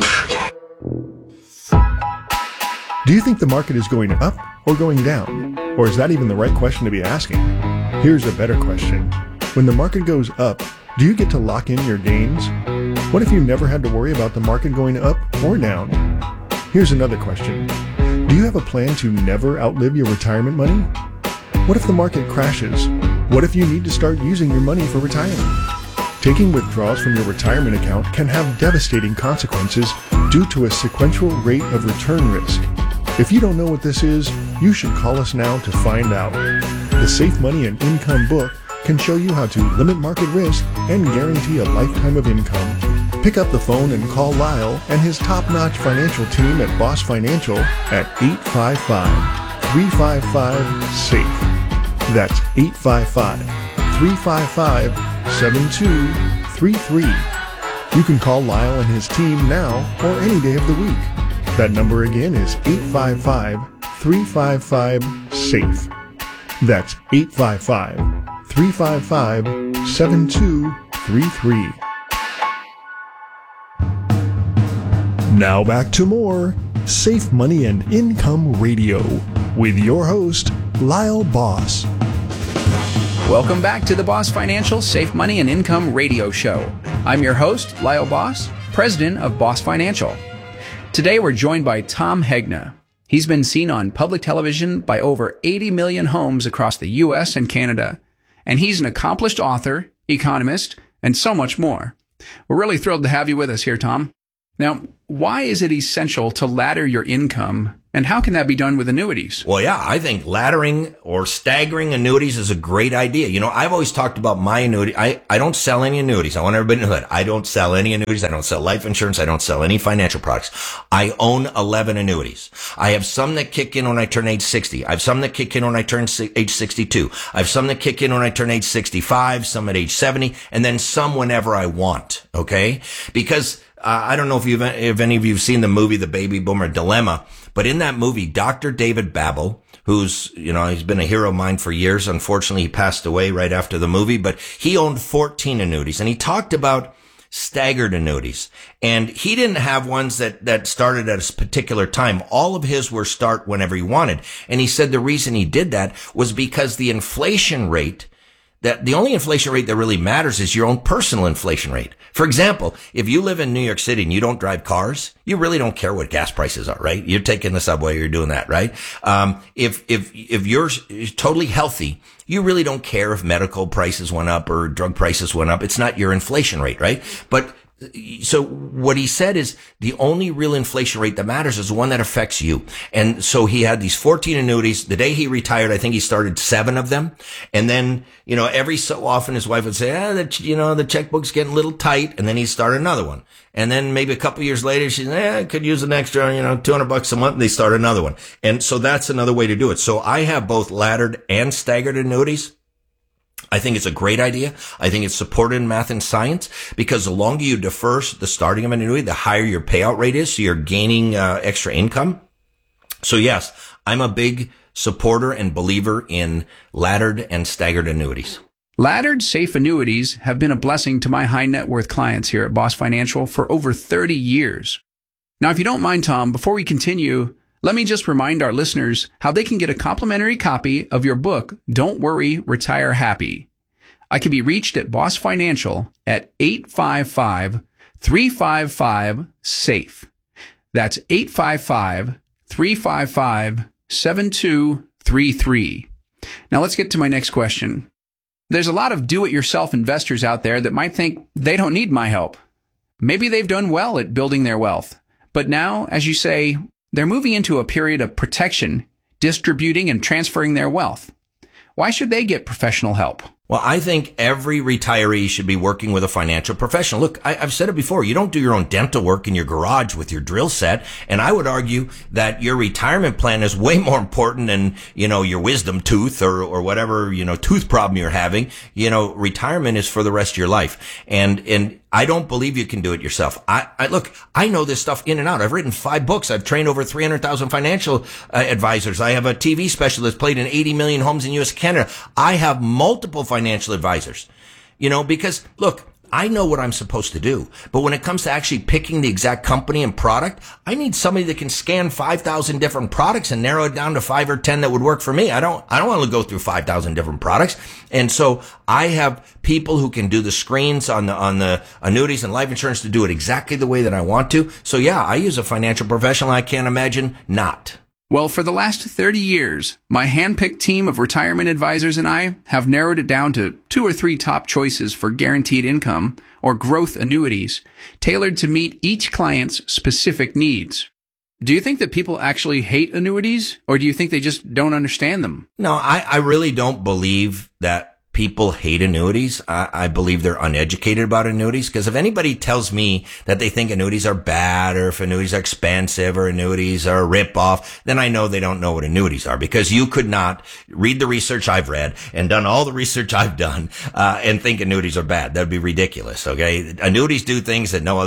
Do you think the market is going up or going down? Or is that even the right question to be asking? Here's a better question. When the market goes up, do you get to lock in your gains? What if you never had to worry about the market going up or down? Here's another question. Do you have a plan to never outlive your retirement money? What if the market crashes? What if you need to start using your money for retirement? Taking withdrawals from your retirement account can have devastating consequences due to a sequential rate of return risk. If you don't know what this is, you should call us now to find out. The Safe Money and Income book can show you how to limit market risk and guarantee a lifetime of income. Pick up the phone and call Lyle and his top-notch financial team at Boss Financial at 855-355-SAFE. That's 855-355-7233. You can call Lyle and his team now or any day of the week. That number again is 855 855-355-SAFE. That's 855-355-7233. Now back to more Safe Money and Income Radio with your host, Lyle Boss. Welcome back to the Boss Financial Safe Money and Income Radio Show. I'm your host, Lyle Boss, president of Boss Financial. Today we're joined by Tom Hegna. He's been seen on public television by over 80 million homes across the U.S. and Canada. And he's an accomplished author, economist, and so much more. We're really thrilled to have you with us here, Tom. Now, why is it essential to ladder your income, and how can that be done with annuities? Well, yeah, I think laddering or staggering annuities is a great idea. You know, I've always talked about my annuity. I don't sell any annuities. I want everybody to know that. I don't sell any annuities. I don't sell life insurance. I don't sell any financial products. I own 11 annuities. I have some that kick in when I turn age 60. I have some that kick in when I turn age 62. I have some that kick in when I turn age 65, some at age 70, and then some whenever I want, okay? Because I don't know if any of you have seen the movie The Baby Boomer Dilemma, but in that movie, Dr. David Babel, who's, you know, he's been a hero of mine for years. Unfortunately, he passed away right after the movie, but he owned 14 annuities, and he talked about staggered annuities. And he didn't have ones that started at a particular time. All of his were start whenever he wanted. And he said the reason he did that was because the inflation rate, that the only inflation rate that really matters is your own personal inflation rate. For example, if you live in New York City and you don't drive cars, you really don't care what gas prices are, right? You're taking the subway, you're doing that, right? If you're totally healthy, you really don't care if medical prices went up or drug prices went up. It's not your inflation rate, right? But so what he said is the only real inflation rate that matters is the one that affects you. And so he had these 14 annuities. The day he retired, I think he started 7 of them. And then, you know, every so often his wife would say, the checkbook's getting a little tight. And then he'd start another one. And then maybe a couple years later, she's, I could use an extra, $200 a month. And they start another one. And so that's another way to do it. So I have both laddered and staggered annuities. I think it's a great idea. I think it's supported in math and science because the longer you defer the starting of an annuity, the higher your payout rate is. So you're gaining extra income. So yes, I'm a big supporter and believer in laddered and staggered annuities. Laddered safe annuities have been a blessing to my high net worth clients here at Boss Financial for over 30 years. Now, if you don't mind, Tom, before we continue, let me just remind our listeners how they can get a complimentary copy of your book, Don't Worry, Retire Happy. I can be reached at Boss Financial at 855-355-SAFE. That's 855-355-7233. Now let's get to my next question. There's a lot of do-it-yourself investors out there that might think they don't need my help. Maybe they've done well at building their wealth. But now, as you say, they're moving into a period of protection, distributing and transferring their wealth. Why should they get professional help? Well, I think every retiree should be working with a financial professional. Look, I've said it before. You don't do your own dental work in your garage with your drill set. And I would argue that your retirement plan is way more important than, your wisdom tooth or whatever, tooth problem you're having. Retirement is for the rest of your life. And I don't believe you can do it yourself. Look, I know this stuff in and out. I've written 5 books. I've trained over 300,000 financial advisors. I have a TV special that's played in 80 million homes in U.S. and Canada. I have multiple financial advisors, because look, I know what I'm supposed to do, but when it comes to actually picking the exact company and product, I need somebody that can scan 5,000 different products and narrow it down to 5 or 10 that would work for me. I don't want to go through 5,000 different products. And so I have people who can do the screens on the annuities and life insurance to do it exactly the way that I want to. So yeah, I use a financial professional. I can't imagine not. Well, for the last 30 years, my hand-picked team of retirement advisors and I have narrowed it down to 2 or 3 top choices for guaranteed income or growth annuities, tailored to meet each client's specific needs. Do you think that people actually hate annuities, or do you think they just don't understand them? No, I really don't believe that people hate annuities. I believe they're uneducated about annuities, because if anybody tells me that they think annuities are bad, or if annuities are expensive, or annuities are a rip-off, then I know they don't know what annuities are, because you could not read the research I've read and done all the research I've done and think annuities are bad. That would be ridiculous, okay? Annuities do things that no other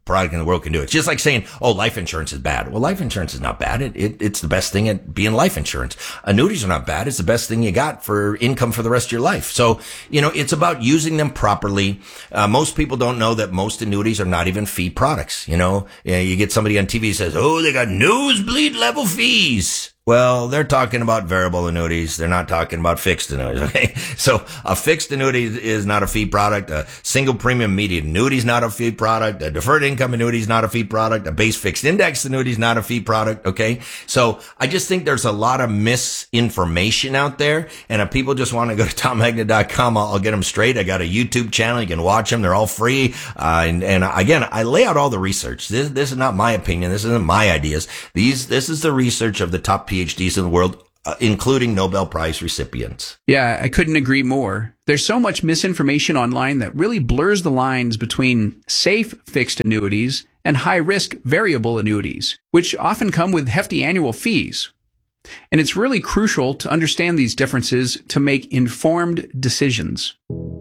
product in the world can do it. It's just like saying, oh, life insurance is bad. Well, life insurance is not bad. It's the best thing at being life insurance. Annuities are not bad. It's the best thing you got for income for the rest of your life. So, it's about using them properly. Most people don't know that most annuities are not even fee products. You get somebody on TV who says, oh, they got nosebleed level fees. Well, they're talking about variable annuities. They're not talking about fixed annuities, okay? So a fixed annuity is not a fee product. A single premium immediate annuity is not a fee product. A deferred income annuity is not a fee product. A base fixed index annuity is not a fee product, okay? So I just think there's a lot of misinformation out there. And if people just want to go to TomHegna.com, I'll get them straight. I got a YouTube channel. You can watch them. They're all free. And again, I lay out all the research. This is not my opinion. This isn't my ideas. This is the research of the top PhDs in the world, including Nobel Prize recipients. Yeah, I couldn't agree more. There's so much misinformation online that really blurs the lines between safe fixed annuities and high-risk variable annuities, which often come with hefty annual fees. And it's really crucial to understand these differences to make informed decisions.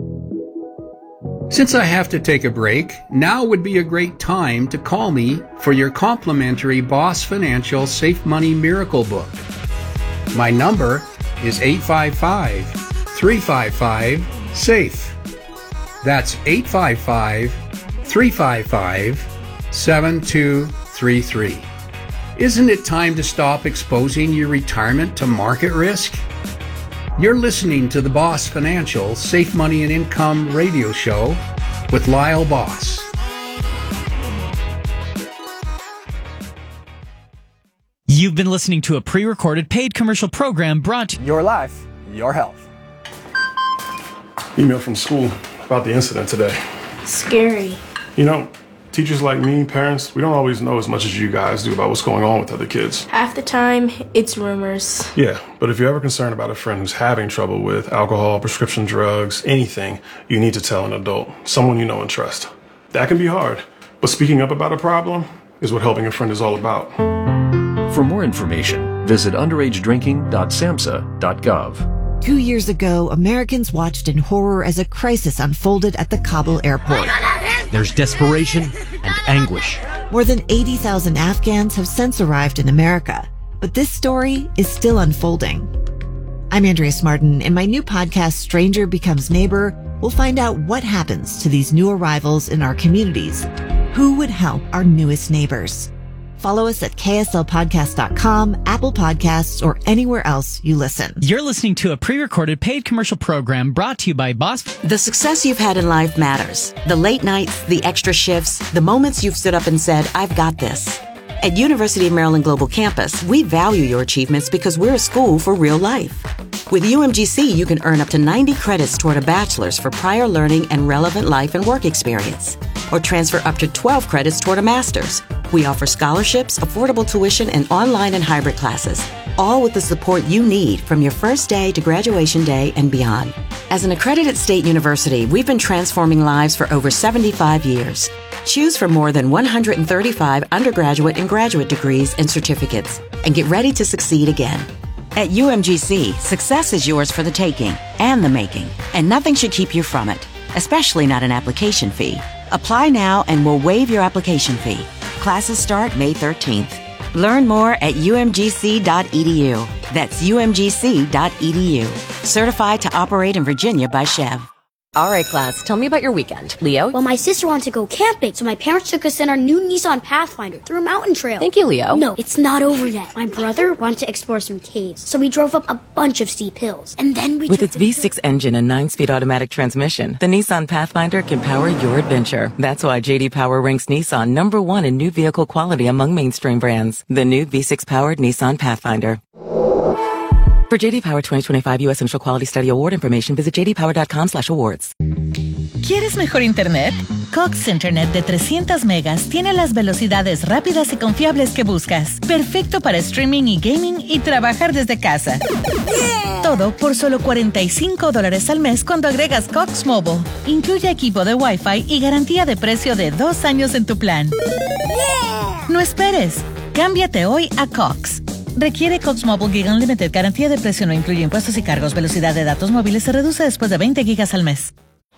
Since I have to take a break, now would be a great time to call me for your complimentary Boss Financial Safe Money Miracle Book. My number is 855-355-SAFE. That's 855-355-7233. Isn't it time to stop exposing your retirement to market risk? You're listening to the Boss Financial Safe Money and Income radio show with Lyle Boss. You've been listening to a pre-recorded paid commercial program brought to Your life, your health. Email from school about the incident today. Scary. Teachers like me, parents, we don't always know as much as you guys do about what's going on with other kids. Half the time, it's rumors. Yeah, but if you're ever concerned about a friend who's having trouble with alcohol, prescription drugs, anything, you need to tell an adult, someone you know and trust. That can be hard, but speaking up about a problem is what helping a friend is all about. For more information, visit underagedrinking.samhsa.gov. 2 years ago, Americans watched in horror as a crisis unfolded at the Kabul airport. There's desperation and anguish. More than 80,000 Afghans have since arrived in America, but this story is still unfolding. I'm Andrea Smartin. In my new podcast, Stranger Becomes Neighbor, we'll find out what happens to these new arrivals in our communities. Who would help our newest neighbors? Follow us at kslpodcast.com, Apple Podcasts, or anywhere else you listen. You're listening to a pre-recorded paid commercial program brought to you by Boss. The success you've had in life matters. The late nights, the extra shifts, the moments you've stood up and said, I've got this. At University of Maryland Global Campus, we value your achievements because we're a school for real life. With UMGC, you can earn up to 90 credits toward a bachelor's for prior learning and relevant life and work experience, or transfer up to 12 credits toward a master's. We offer scholarships, affordable tuition, and online and hybrid classes, all with the support you need from your first day to graduation day and beyond. As an accredited state university, we've been transforming lives for over 75 years. Choose from more than 135 undergraduate and graduate degrees and certificates, and get ready to succeed again. At UMGC, success is yours for the taking and the making, and nothing should keep you from it, especially not an application fee. Apply now and we'll waive your application fee. Classes start May 13th. Learn more at umgc.edu. That's umgc.edu. Certified to operate in Virginia by Chev. All right, class, tell me about your weekend. Leo? Well, my sister wanted to go camping, so my parents took us in our new Nissan Pathfinder through a mountain trail. Thank you, Leo. No, it's not over yet. My brother wanted to explore some caves, so we drove up a bunch of steep hills. And then we With its V6 engine and 9-speed automatic transmission, the Nissan Pathfinder can power your adventure. That's why J.D. Power ranks Nissan #1 in new vehicle quality among mainstream brands. The new V6-powered Nissan Pathfinder. For J.D. Power 2025 U.S. Initial Quality Study Award information, visit jdpower.com/awards. ¿Quieres mejor internet? Cox Internet de 300 megas tiene las velocidades rápidas y confiables que buscas. Perfecto para streaming y gaming y trabajar desde casa. Todo por solo $45 al mes cuando agregas Cox Mobile. Incluye equipo de Wi-Fi y garantía de precio de 2 años en tu plan. No esperes. Cámbiate hoy a Cox. Requiere Cox Mobile Gig Unlimited. Garantía de precio no incluye impuestos y cargos. Velocidad de datos móviles se reduce después de 20 gigas al mes.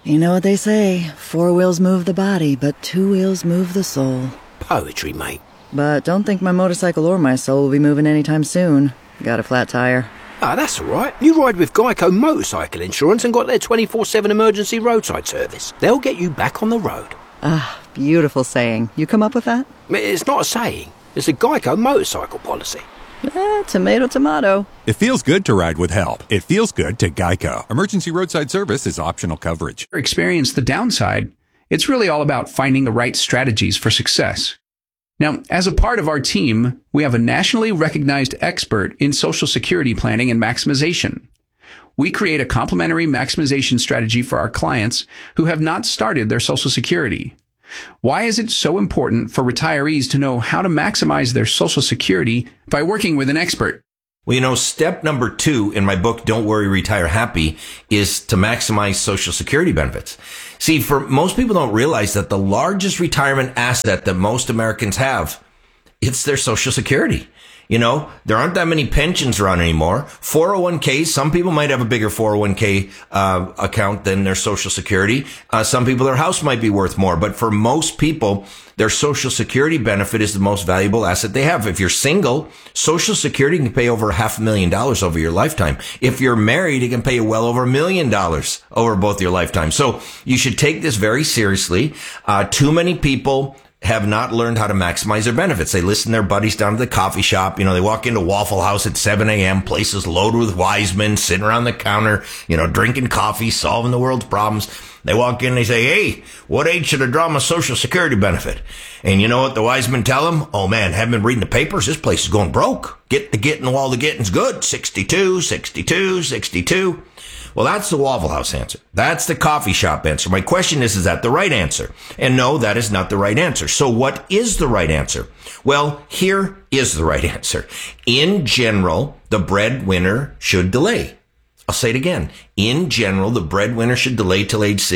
You know what they say, 4 wheels move the body, but 2 wheels move the soul. Poetry, mate. But don't think my motorcycle or my soul will be moving anytime soon. Got a flat tire. Ah, that's all right. You ride with Geico Motorcycle Insurance and got their 24/7 emergency roadside service. They'll get you back on the road. Ah, beautiful saying. You come up with that? It's not a saying. It's a Geico motorcycle policy. Tomato, tomato. It feels good to ride with help. It feels good to Geico. Emergency roadside service is optional coverage. Experience the downside. It's really all about finding the right strategies for success. Now, as a part of our team, we have a nationally recognized expert in Social Security planning and maximization. We create a complimentary maximization strategy for our clients who have not started their Social Security. Why is it so important for retirees to know how to maximize their Social Security by working with an expert? Well, step number 2 in my book, Don't Worry, Retire Happy, is to maximize Social Security benefits. See, for most people don't realize that the largest retirement asset that most Americans have, it's their Social Security. There aren't that many pensions around anymore. 401ks, some people might have a bigger 401k account than their Social Security. Some people, their house might be worth more. But for most people, their Social Security benefit is the most valuable asset they have. If you're single, Social Security can pay over $500,000 over your lifetime. If you're married, it can pay you well over $1 million over both your lifetime. So you should take this very seriously. Too many people have not learned how to maximize their benefits. They listen to their buddies down to the coffee shop. They walk into Waffle House at 7 a.m., places loaded with wise men, sitting around the counter, drinking coffee, solving the world's problems. They walk in and they say, hey, what age should I draw my Social Security benefit? And you know what the wise men tell them? Oh man, haven't been reading the papers? This place is going broke. Get the getting while the getting's good. 62, 62, 62. Well, that's the Waffle House answer. That's the coffee shop answer. My question is that the right answer? And no, that is not the right answer. So what is the right answer? Well, here is the right answer. In general, the breadwinner should delay. I'll say it again. In general, the breadwinner should delay till age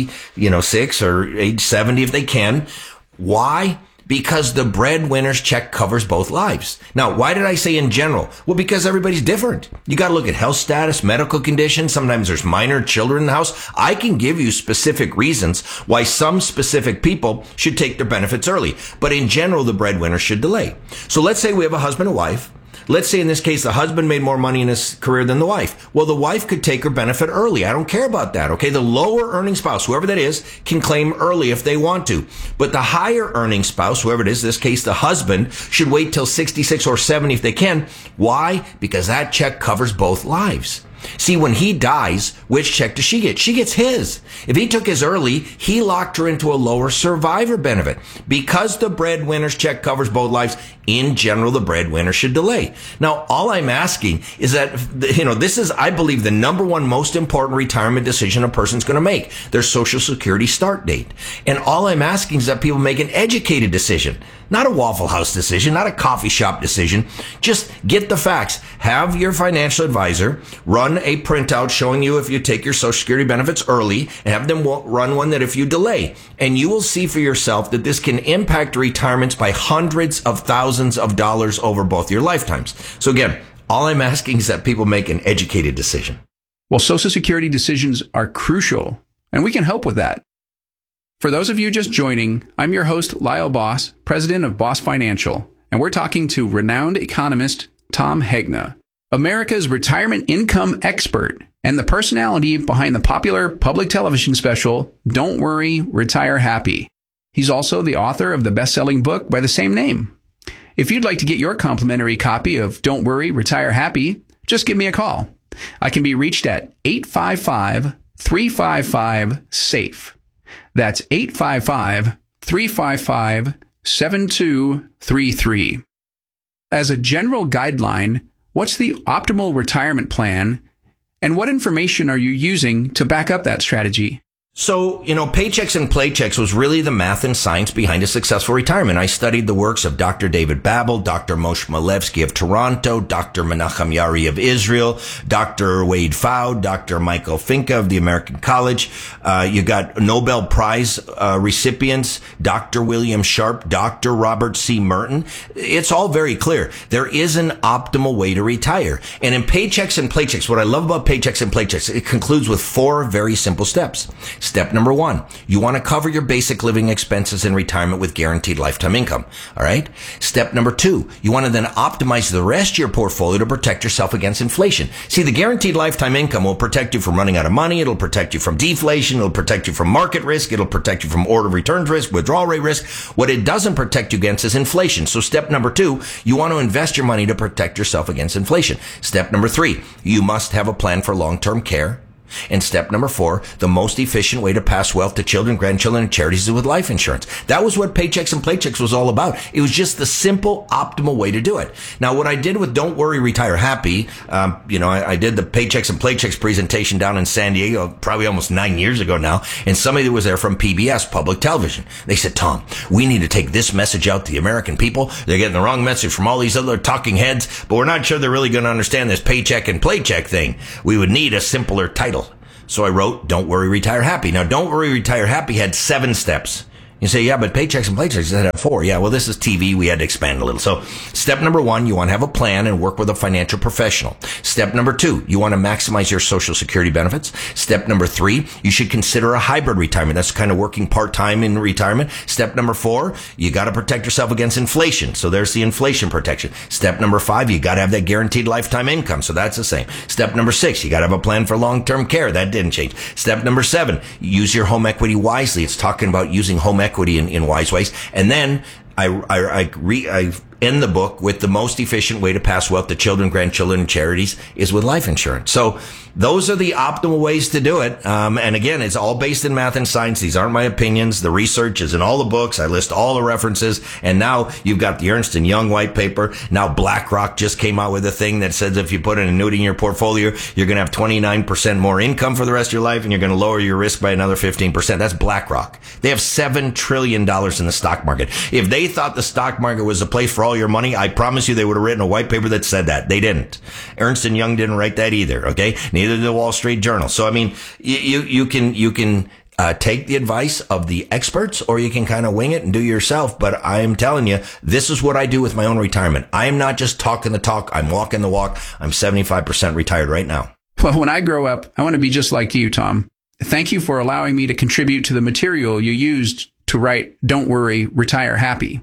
66 or age 70 if they can. Why? Because the breadwinner's check covers both lives. Now, why did I say in general? Well, because everybody's different. You got to look at health status, medical conditions. Sometimes there's minor children in the house. I can give you specific reasons why some specific people should take their benefits early. But in general, the breadwinner should delay. So let's say we have a husband and wife. Let's say in this case, the husband made more money in his career than the wife. Well, the wife could take her benefit early. I don't care about that. Okay. The lower earning spouse, whoever that is, can claim early if they want to. But the higher earning spouse, whoever it is, in this case, the husband, should wait till 66 or 70 if they can. Why? Because that check covers both lives. See, when he dies, which check does she get? She gets his. If he took his early, he locked her into a lower survivor benefit. Because the breadwinner's check covers both lives, in general, the breadwinner should delay. Now, all I'm asking is that, this is, I believe, the number one most important retirement decision a person's going to make, their Social Security start date. And all I'm asking is that people make an educated decision, not a Waffle House decision, not a coffee shop decision. Just get the facts. Have your financial advisor run a printout showing you if you take your Social Security benefits early, and have them run one that if you delay. And you will see for yourself that this can impact retirements by hundreds of thousands of dollars over both your lifetimes. So again, all I'm asking is that people make an educated decision. Well, Social Security decisions are crucial, and we can help with that. For those of you just joining, I'm your host, Lyle Boss, president of Boss Financial, and we're talking to renowned economist Tom Hegna, America's retirement income expert and the personality behind the popular public television special, Don't Worry, Retire Happy. He's also the author of the best-selling book by the same name. If you'd like to get your complimentary copy of Don't Worry, Retire Happy, just give me a call. I can be reached at 855-355-SAFE. That's 855-355-7233. As a general guideline, what's the optimal retirement plan, and what information are you using to back up that strategy? So, Paychecks and Playchecks was really the math and science behind a successful retirement. I studied the works of Dr. David Babel, Dr. Moshe Milevsky of Toronto, Dr. Menachem Yari of Israel, Dr. Wade Fowd, Dr. Michael Finka of the American College. You got Nobel Prize recipients, Dr. William Sharp, Dr. Robert C. Merton. It's all very clear. There is an optimal way to retire. And in Paychecks and Playchecks, what I love about Paychecks and Playchecks, it concludes with 4 very simple steps. Step number 1, you want to cover your basic living expenses in retirement with guaranteed lifetime income. All right. Step number 2, you want to then optimize the rest of your portfolio to protect yourself against inflation. See, the guaranteed lifetime income will protect you from running out of money. It'll protect you from deflation. It'll protect you from market risk. It'll protect you from order of returns risk, withdrawal rate risk. What it doesn't protect you against is inflation. So step number 2, you want to invest your money to protect yourself against inflation. Step number 3, you must have a plan for long-term care. And step number 4, the most efficient way to pass wealth to children, grandchildren, and charities is with life insurance. That was what Paychecks and Playchecks was all about. It was just the simple, optimal way to do it. Now, what I did with Don't Worry, Retire Happy, I did the Paychecks and Playchecks presentation down in San Diego, probably almost 9 years ago now, and somebody was there from PBS, Public Television. They said, Tom, we need to take this message out to the American people. They're getting the wrong message from all these other talking heads, but we're not sure they're really going to understand this Paycheck and Playcheck thing. We would need a simpler title. So I wrote, Don't Worry, Retire Happy. Now, Don't Worry, Retire Happy had 7 steps. You say, yeah, but Paychecks and Playchecks had 4. Yeah, well, this is TV. We had to expand a little. So step number 1, you want to have a plan and work with a financial professional. Step number 2, you want to maximize your Social Security benefits. Step number 3, you should consider a hybrid retirement. That's kind of working part-time in retirement. Step number 4, you got to protect yourself against inflation. So there's the inflation protection. Step number 5, you got to have that guaranteed lifetime income. So that's the same. Step number 6, you got to have a plan for long-term care. That didn't change. Step number 7, use your home equity wisely. It's talking about using home equity in wise ways. And then I end the book with the most efficient way to pass wealth to children, grandchildren, and charities is with life insurance. So those are the optimal ways to do it. And again, it's all based in math and science. These aren't my opinions. The research is in all the books. I list all the references. And now you've got the Ernst & Young white paper. Now BlackRock just came out with a thing that says if you put an annuity in your portfolio, you're going to have 29% more income for the rest of your life, and you're going to lower your risk by another 15%. That's BlackRock. They have $7 trillion in the stock market. If they thought the stock market was a place for all your money, I promise you they would have written a white paper that said that. They didn't. Ernst & Young didn't write that either, okay? Neither did the Wall Street Journal. So, I mean, you can take the advice of the experts, or you can kind of wing it and do it yourself. But I am telling you, this is what I do with my own retirement. I am not just talking the talk. I'm walking the walk. I'm 75% retired right now. Well, when I grow up, I want to be just like you, Tom. Thank you for allowing me to contribute to the material you used to write Don't Worry, Retire Happy.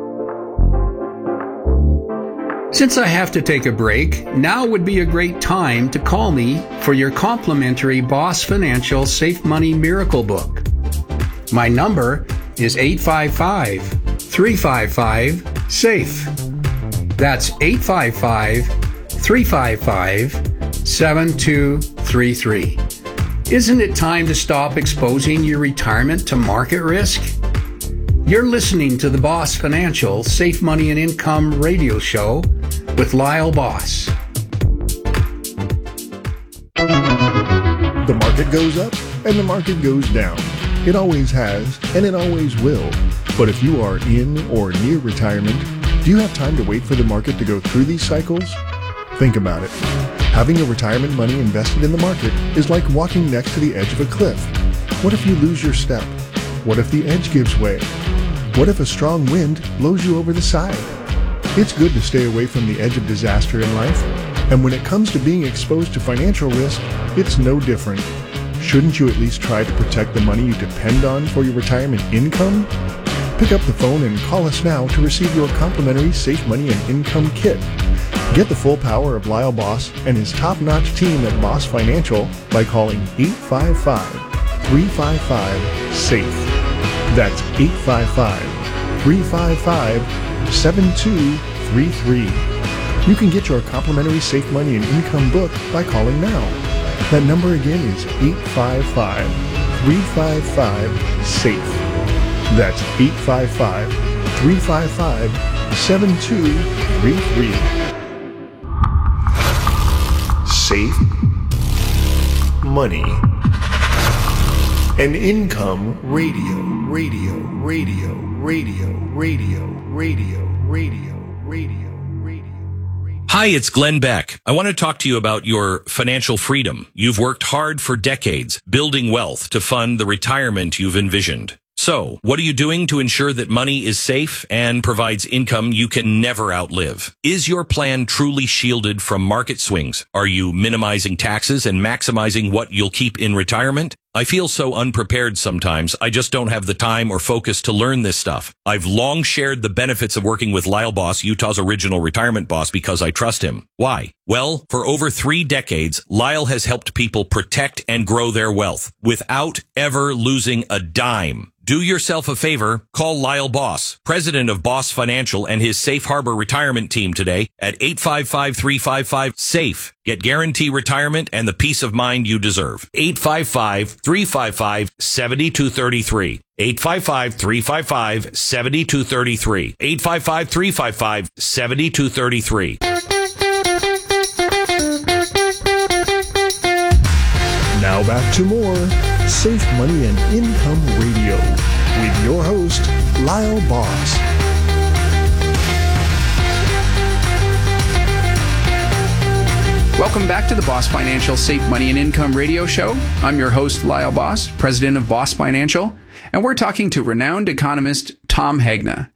Since I have to take a break, now would be a great time to call me for your complimentary Boss Financial Safe Money Miracle Book. My number is 855-355-SAFE. That's 855-355-7233. Isn't it time to stop exposing your retirement to market risk? You're listening to the Boss Financial Safe Money and Income radio show with Lyle Boss. The market goes up and the market goes down. It always has and it always will. But if you are in or near retirement, do you have time to wait for the market to go through these cycles? Think about it. Having your retirement money invested in the market is like walking next to the edge of a cliff. What if you lose your step? What if the edge gives way? What if a strong wind blows you over the side? It's good to stay away from the edge of disaster in life, and when it comes to being exposed to financial risk, it's no different. Shouldn't you at least try to protect the money you depend on for your retirement income? Pick up the phone and call us now to receive your complimentary Safe Money and Income Kit. Get the full power of Lyle Boss and his top-notch team at Boss Financial by calling 855-355-SAFE. That's 855-355-7233. You can get your complimentary Safe Money and Income book by calling now. That number again is 855-355-SAFE. That's 855-355-7233. Safe Money and Income Radio. Hi, it's Glenn Beck. I want to talk to you about your financial freedom. You've worked hard for decades, building wealth to fund the retirement you've envisioned. So, what are you doing to ensure that money is safe and provides income you can never outlive? Is your plan truly shielded from market swings? Are you minimizing taxes and maximizing what you'll keep in retirement? I feel so unprepared sometimes. I just don't have the time or focus to learn this stuff. I've long shared the benefits of working with Lyle Boss, Utah's original retirement boss, because I trust him. Why? Well, for over 3 decades, Lyle has helped people protect and grow their wealth without ever losing a dime. Do yourself a favor, call Lyle Boss, president of Boss Financial, and his Safe Harbor retirement team today at 855-355-SAFE. Get guarantee retirement and the peace of mind you deserve. 855-355-7233. 855-355-7233. 855-355-7233. Now back to more Safe Money and Income Radio with your host, Lyle Boss. Welcome back to the Boss Financial Safe Money and Income Radio Show. I'm your host, Lyle Boss, president of Boss Financial, and we're talking to renowned economist Tom Hegna.